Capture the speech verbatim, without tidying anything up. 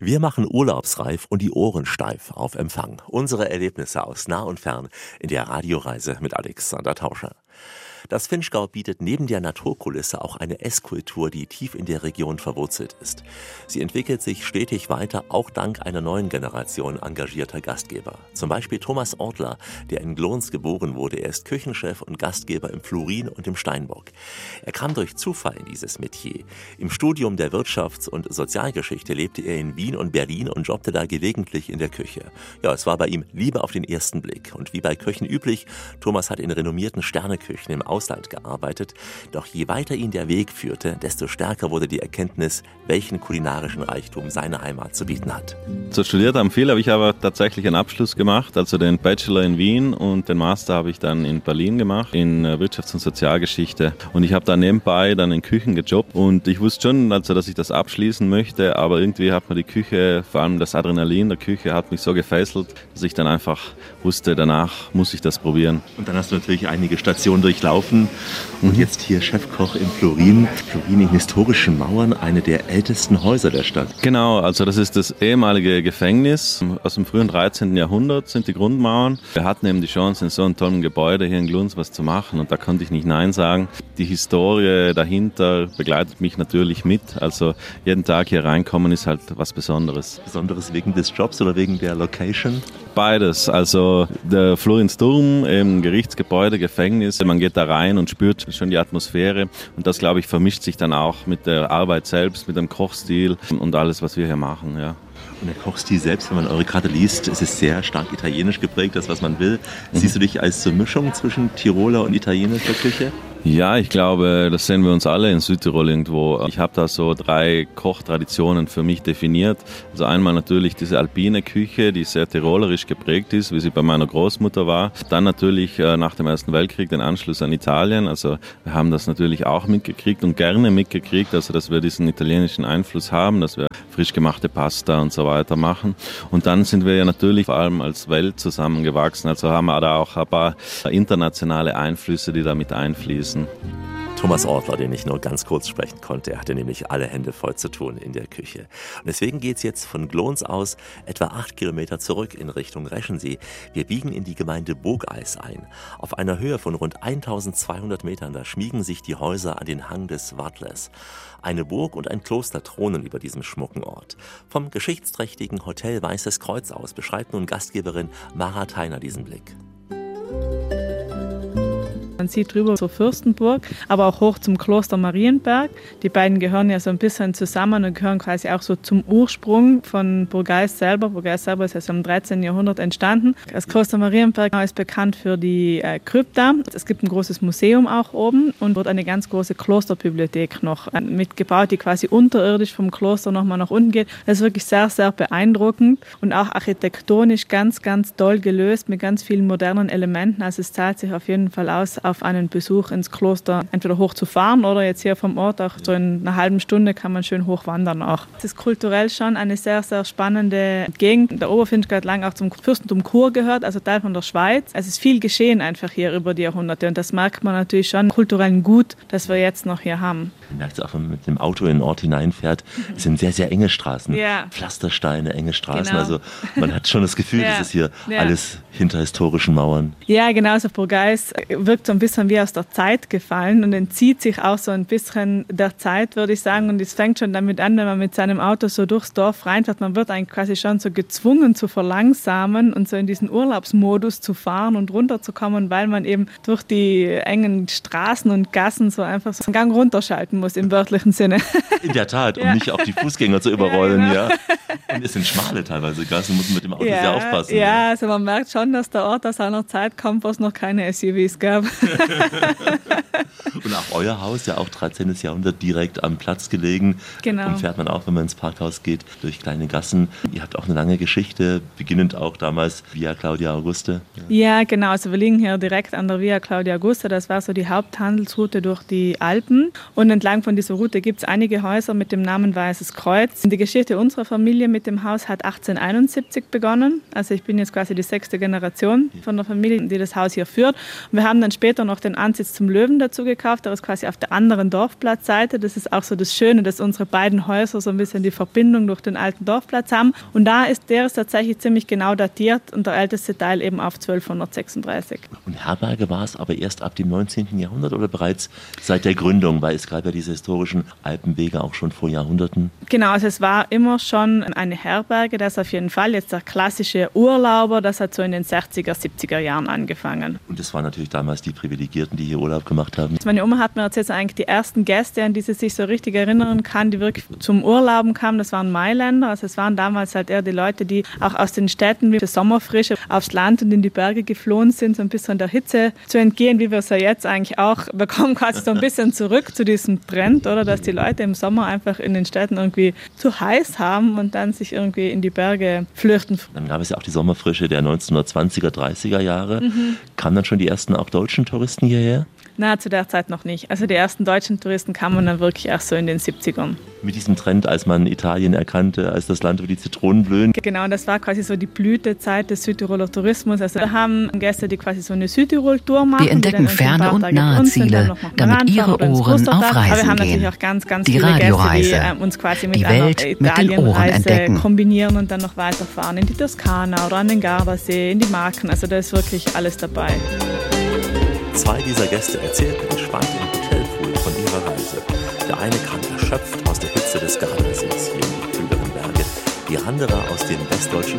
Wir machen urlaubsreif und die Ohren steif auf Empfang. Unsere Erlebnisse aus nah und fern in der Radioreise mit Alexander Tauscher. Das Vinschgau bietet neben der Naturkulisse auch eine Esskultur, die tief in der Region verwurzelt ist. Sie entwickelt sich stetig weiter, auch dank einer neuen Generation engagierter Gastgeber. Zum Beispiel Thomas Ortler, der in Glons geboren wurde. Er ist Küchenchef und Gastgeber im Florin und im Steinbock. Er kam durch Zufall in dieses Metier. Im Studium der Wirtschafts- und Sozialgeschichte lebte er in Wien und Berlin und jobbte da gelegentlich in der Küche. Ja, es war bei ihm Liebe auf den ersten Blick. Und wie bei Köchen üblich, Thomas hat in renommierten Sterneküchen im Ausland gearbeitet. Doch je weiter ihn der Weg führte, desto stärker wurde die Erkenntnis, welchen kulinarischen Reichtum seine Heimat zu bieten hat. So studiert am viel habe ich aber tatsächlich einen Abschluss gemacht, also den Bachelor in Wien und den Master habe ich dann in Berlin gemacht, in Wirtschafts- und Sozialgeschichte. Und ich habe da nebenbei dann in Küchen gejobbt und ich wusste schon, also, dass ich das abschließen möchte, aber irgendwie hat mir die Küche, vor allem das Adrenalin der Küche, hat mich so gefesselt, dass ich dann einfach wusste, danach muss ich das probieren. Und dann hast du natürlich einige Stationen durchlaufen. Und jetzt hier Chefkoch im Florin. Florin in historischen Mauern, eine der ältesten Häuser der Stadt. Genau, also das ist das ehemalige Gefängnis. Aus dem frühen dreizehnten Jahrhundert sind die Grundmauern. Wir hatten eben die Chance, in so einem tollen Gebäude hier in Glunz was zu machen und da konnte ich nicht Nein sagen. Die Historie dahinter begleitet mich natürlich mit. Also jeden Tag hier reinkommen ist halt was Besonderes. Besonderes wegen des Jobs oder wegen der Location? Beides. Also der Florinsturm, eben Gerichtsgebäude, Gefängnis. Man geht da rein und spürt schon die Atmosphäre. Und das, glaube ich, vermischt sich dann auch mit der Arbeit selbst, mit dem Kochstil und alles, was wir hier machen. Ja. Und der Kochstil selbst, wenn man eure Karte liest, ist es sehr stark italienisch geprägt, das, was man will. Siehst du dich als so Mischung zwischen Tiroler und italienischer Küche? Ja, ich glaube, das sehen wir uns alle in Südtirol irgendwo. Ich habe da so drei Kochtraditionen für mich definiert. Also einmal natürlich diese alpine Küche, die sehr tirolerisch geprägt ist, wie sie bei meiner Großmutter war. Dann natürlich nach dem Ersten Weltkrieg den Anschluss an Italien. Also wir haben das natürlich auch mitgekriegt und gerne mitgekriegt, also dass wir diesen italienischen Einfluss haben, dass wir frisch gemachte Pasta und so weiter machen. Und dann sind wir ja natürlich vor allem als Welt zusammengewachsen. Also haben wir da auch ein paar internationale Einflüsse, die da mit einfließen. Thomas Ortler, den ich nur ganz kurz sprechen konnte, er hatte nämlich alle Hände voll zu tun in der Küche. Und deswegen geht's jetzt von Glons aus etwa acht Kilometer zurück in Richtung Reschensee. Wir biegen in die Gemeinde Burgeis ein. Auf einer Höhe von rund eintausendzweihundert Metern, da schmiegen sich die Häuser an den Hang des Wadles. Eine Burg und ein Kloster thronen über diesem schmucken Ort. Vom geschichtsträchtigen Hotel Weißes Kreuz aus beschreibt nun Gastgeberin Mara Theiner diesen Blick. Man sieht drüber zur Fürstenburg, aber auch hoch zum Kloster Marienberg. Die beiden gehören ja so ein bisschen zusammen und gehören quasi auch so zum Ursprung von Burgeis selber. Burgeis selber ist ja so im dreizehnten Jahrhundert entstanden. Das Kloster Marienberg ist bekannt für die äh, Krypta. Es gibt ein großes Museum auch oben und wird eine ganz große Klosterbibliothek noch äh, mitgebaut, die quasi unterirdisch vom Kloster nochmal nach unten geht. Das ist wirklich sehr, sehr beeindruckend und auch architektonisch ganz, ganz toll gelöst mit ganz vielen modernen Elementen. Also es zahlt sich auf jeden Fall aus, auf einen Besuch ins Kloster entweder hochzufahren oder jetzt hier vom Ort auch so in einer halben Stunde kann man schön hochwandern auch. Es ist kulturell schon eine sehr, sehr spannende Gegend. Der Obervinschgau hat lange auch zum Fürstentum Chur gehört, also Teil von der Schweiz. Es ist viel geschehen einfach hier über die Jahrhunderte und das merkt man natürlich schon kulturellen Gut, das wir jetzt noch hier haben. Man merkt es auch, wenn man mit dem Auto in den Ort hineinfährt, es sind sehr, sehr enge Straßen. Ja. Pflastersteine, enge Straßen. Genau. Also man hat schon das Gefühl, Ja. das ist hier Ja. alles hinter historischen Mauern. Ja, genau, so Burgeis wirkt so ein bisschen wie aus der Zeit gefallen und entzieht sich auch so ein bisschen der Zeit, würde ich sagen. Und es fängt schon damit an, wenn man mit seinem Auto so durchs Dorf reinfährt, man wird eigentlich quasi schon so gezwungen zu verlangsamen und so in diesen Urlaubsmodus zu fahren und runterzukommen, weil man eben durch die engen Straßen und Gassen so einfach so einen Gang runterschalten muss im wörtlichen Sinne. In der Tat, um Ja. nicht auch die Fußgänger zu überrollen. Ja, Ja, genau. Und es sind schmale teilweise Gassen, muss man mit dem Auto ja, sehr aufpassen. Ja, also man merkt schon, dass der Ort aus einer Zeit kommt, wo es noch keine S U Vs gab. Und auch euer Haus, ja auch dreizehnten Jahrhundert direkt am Platz gelegen. Genau. Umfährt man auch, wenn man ins Parkhaus geht, durch kleine Gassen. Ihr habt auch eine lange Geschichte, beginnend auch damals Via Claudia Auguste. Ja, genau. Also wir liegen hier direkt an der Via Claudia Augusta. Das war so die Haupthandelsroute durch die Alpen. Und entlang von dieser Route gibt es einige Häuser mit dem Namen Weißes Kreuz. Die Geschichte unserer Familie mit dem Haus hat achtzehnhunderteinundsiebzig begonnen. Also ich bin jetzt quasi die sechste Generation von der Familie, die das Haus hier führt. Und wir haben dann später später noch den Ansitz zum Löwen dazu gekauft. Der ist quasi auf der anderen Dorfplatzseite. Das ist auch so das Schöne, dass unsere beiden Häuser so ein bisschen die Verbindung durch den alten Dorfplatz haben. Und da ist der ist tatsächlich ziemlich genau datiert und der älteste Teil eben auf zwölfhundertsechsunddreißig. Und Herberge war es aber erst ab dem neunzehnten Jahrhundert oder bereits seit der Gründung? Weil es gab ja diese historischen Alpenwege auch schon vor Jahrhunderten. Genau, also es war immer schon eine Herberge, das auf jeden Fall. Jetzt der klassische Urlauber, das hat so in den sechziger, siebziger Jahren angefangen. Und das waren natürlich damals die Privilegierten, die hier Urlaub gemacht haben. Meine Oma hat mir erzählt, eigentlich die ersten Gäste, an die sie sich so richtig erinnern kann, die wirklich zum Urlauben kamen, das waren Mailänder. Also es waren damals halt eher die Leute, die auch aus den Städten wie für Sommerfrische aufs Land und in die Berge geflohen sind, so ein bisschen der Hitze zu entgehen, wie wir es ja jetzt eigentlich auch. Wir kommen quasi so ein bisschen zurück zu diesem Trend, oder, dass die Leute im Sommer einfach in den Städten irgendwie zu heiß haben und dann sich irgendwie in die Berge flüchten. Dann gab es ja auch die Sommerfrische der neunzehnhundertzwanziger, dreißiger Jahre. Mhm. Kamen dann schon die ersten auch deutschen Touristen hierher? Na, zu der Zeit noch nicht. Also die ersten deutschen Touristen kamen dann wirklich erst so in den siebzigern. Mit diesem Trend, als man Italien erkannte, als das Land, wo die Zitronen blühen. Genau, das war quasi so die Blütezeit des Südtiroler Tourismus. Also wir haben Gäste, die quasi so eine Südtirol-Tour machen. Wir entdecken ferne und nahe Ziele, damit Ihre Ohren auf Reisen Aber wir haben gehen. natürlich auch ganz, ganz die viele Radioreise. Gäste, die äh, uns quasi mit die einer Welt mit den Ohren Italienreise entdecken. kombinieren und dann noch weiterfahren in die Toskana oder an den Gardasee, in die Marken. Also da ist wirklich alles dabei. Zwei dieser Gäste erzählten entspannt im Hotelpool von ihrer Reise. Der eine kam erschöpft aus der Hitze des Gardasees hier in die kühleren Berge, die andere aus dem westdeutschen